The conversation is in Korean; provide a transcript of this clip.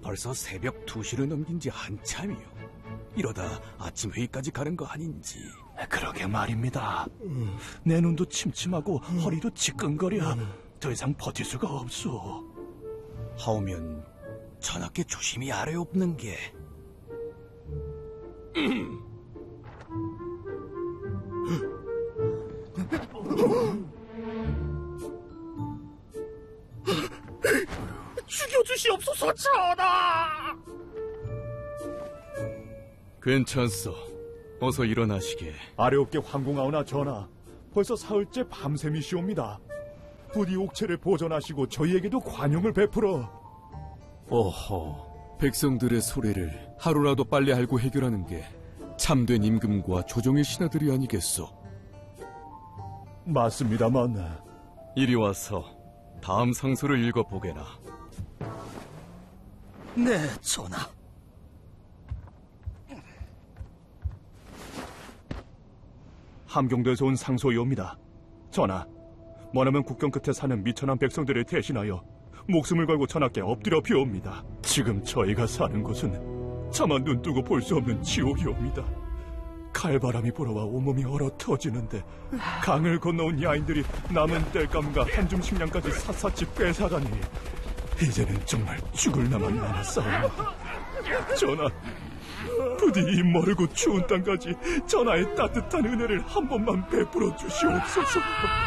벌써 새벽 2시를 넘긴 지 한참이요. 이러다 아침 회의까지 가는 거 아닌지. 그러게 말입니다. 내 눈도 침침하고 허리도 지끈거려. 더 이상 버틸 수가 없소. 하오면 전하께 조심히 아뢰옵는 게. 죽여주시옵소서, 전하! 괜찮소. 어서 일어나시게. 아래옵게 황공하오나 전하, 벌써 사흘째 밤샘이시옵니다. 부디 옥체를 보전하시고 저희에게도 관용을 베풀어. 어허, 백성들의 소리를 하루라도 빨리 알고 해결하는 게 참된 임금과 조정의 신하들이 아니겠소. 맞습니다만. 이리 와서 다음 상소를 읽어보게나. 네, 전하. 함경도에서 온 상소이옵니다. 전하, 머나먼 국경 끝에 사는 미천한 백성들을 대신하여 목숨을 걸고 전하께 엎드려 비옵니다. 지금 저희가 사는 곳은 차마 눈뜨고 볼 수 없는 지옥이옵니다. 칼바람이 불어와 온몸이 얼어 터지는데 강을 건너온 야인들이 남은 땔감과 한줌 식량까지 샅샅이 뺏어가니 이제는 정말 죽을 나만 남았사옵니다. 전하, 부디 이 멀고 추운 땅까지 전하의 따뜻한 은혜를 한 번만 베풀어 주시옵소서.